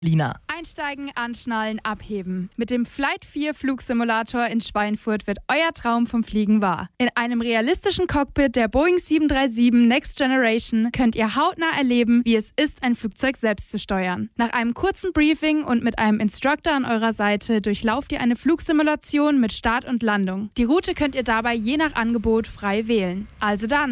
Lina. Einsteigen, anschnallen, abheben. Mit dem Flight 4 Flugsimulator in Schweinfurt wird euer Traum vom Fliegen wahr. In einem realistischen Cockpit der Boeing 737 Next Generation könnt ihr hautnah erleben, wie es ist, ein Flugzeug selbst zu steuern. Nach einem kurzen Briefing und mit einem Instructor an eurer Seite durchlauft ihr eine Flugsimulation mit Start und Landung. Die Route könnt ihr dabei je nach Angebot frei wählen. Also dann,